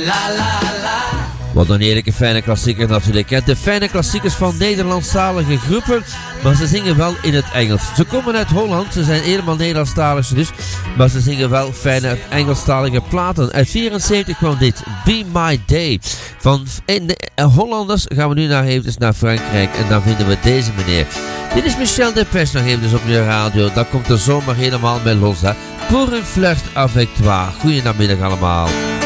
Wat een heerlijke fijne klassieker natuurlijk. Hè? De fijne klassiekers van Nederlandstalige groepen, maar ze zingen wel in het Engels. Ze komen uit Holland, ze zijn helemaal Nederlandstalig dus, maar ze zingen wel fijne Engelstalige platen. Uit 74 kwam dit, Be My Day. Van Hollanders gaan we nu even naar Frankrijk en dan vinden we deze meneer. Dit is Michel Delpech nog even op je radio. Dan komt de zomer helemaal mee los. Hè? Pour une flirt avec toi. Goedenamiddag allemaal.